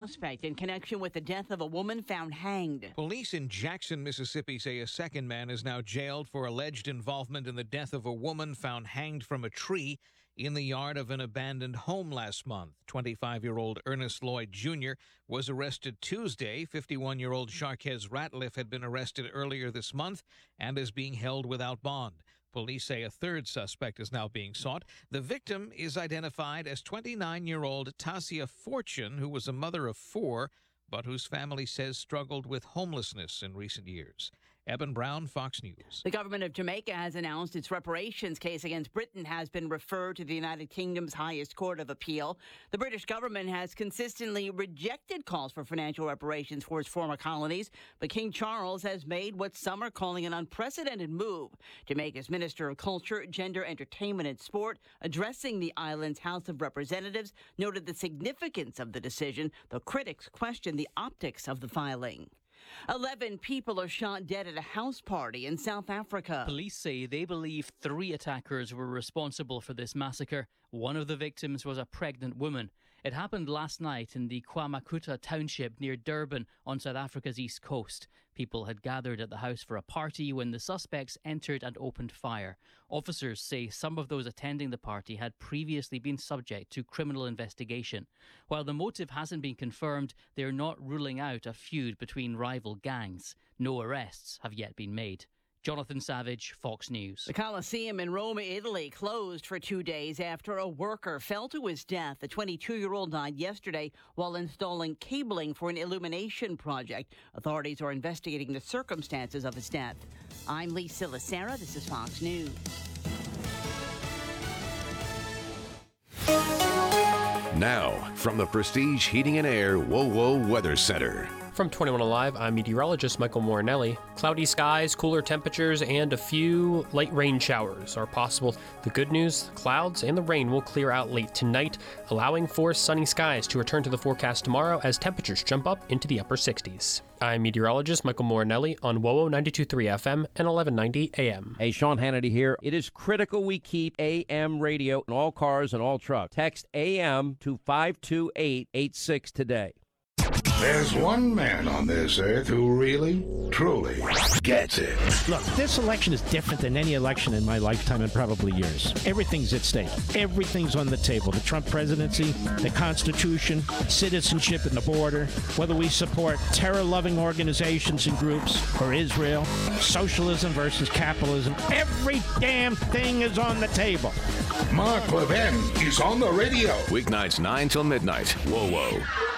suspect in connection with the death of a woman found hanged. Police in Jackson, Mississippi say a second man is now jailed for alleged involvement in the death of a woman found hanged from a tree in the yard of an abandoned home last month. 25-year-old Ernest Lloyd Jr. was arrested Tuesday. 51-year-old Sharquez Ratliff had been arrested earlier this month and is being held without bond. Police say a third suspect is now being sought. The victim is identified as 29-year-old Tasia Fortune, who was a mother of 4, but whose family says struggled with homelessness in recent years. Eben Brown, Fox News. The government of Jamaica has announced its reparations case against Britain has been referred to the United Kingdom's highest court of appeal. The British government has consistently rejected calls for financial reparations for its former colonies, but King Charles has made what some are calling an unprecedented move. Jamaica's Minister of Culture, Gender, Entertainment and Sport, addressing the island's House of Representatives, noted the significance of the decision, though critics question the optics of the filing. 11 people are shot dead at a house party in South Africa. Police say they believe 3 attackers were responsible for this massacre. One of the victims was a pregnant woman. It happened last night in the KwaMakuta township near Durban on South Africa's east coast. People had gathered at the house for a party when the suspects entered and opened fire. Officers say some of those attending the party had previously been subject to criminal investigation. While the motive hasn't been confirmed, they're not ruling out a feud between rival gangs. No arrests have yet been made. Jonathan Savage, Fox News. The Colosseum in Rome, Italy, closed for 2 days after a worker fell to his death. The 22-year-old died yesterday while installing cabling for an illumination project. Authorities are investigating the circumstances of his death. I'm Lisa Lacera. This is Fox News. Now, from the Prestige Heating and Air WoWo Weather Center. From 21 Alive, I'm meteorologist Michael Morinelli. Cloudy skies, cooler temperatures, and a few light rain showers are possible. The good news, the clouds and the rain will clear out late tonight, allowing for sunny skies to return to the forecast tomorrow as temperatures jump up into the upper 60s. I'm meteorologist Michael Morinelli on WoWo 92.3 FM and 1190 AM. Hey, Sean Hannity here. It is critical we keep AM radio in all cars and all trucks. Text AM to 52886 today. There's one man on this earth who really, truly gets it. Look, this election is different than any election in my lifetime and probably yours. Everything's at stake. Everything's on the table. The Trump presidency, the Constitution, citizenship and the border, whether we support terror-loving organizations and groups or Israel, socialism versus capitalism. Every damn thing is on the table. Mark Levin is on the radio. Weeknights 9 till midnight. WoWo.